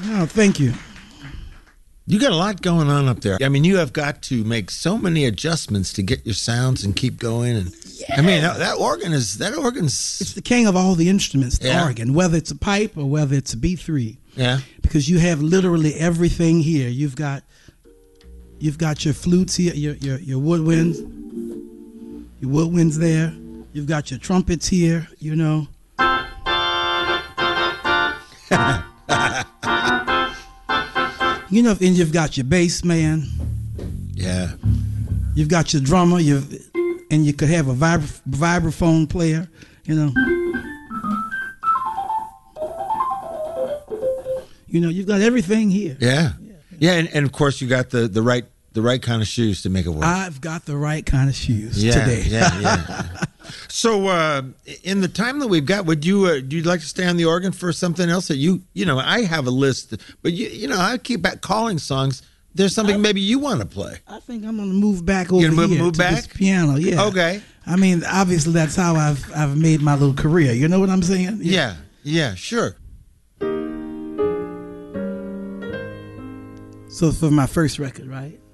No, thank you. You got a lot going on up there. I mean, you have got to make so many adjustments to get your sounds and keep going. And yeah. I mean, that organ's. It's the king of all the instruments, the organ, whether it's a pipe or whether it's a B3. Yeah. Because you have literally everything here. You've got your flutes here, your woodwinds, there. You've got your trumpets here, you know. You know, and you've got your bass man. Yeah. You've got your drummer. And you could have a vibraphone player. You know. You know, you've got everything here. Yeah. Yeah, and of course you got the right kind of shoes to make it work. I've got the right kind of shoes today. Yeah. So, in the time that we've got, would you like to stay on the organ for something else that you know? I have a list, but you know, I keep back calling songs. There's something maybe you want to play. I think I'm going to move back over here move to back? this piano. Yeah. Okay. I mean, obviously that's how I've made my little career. You know what I'm saying? Yeah, sure. So for my first record, right?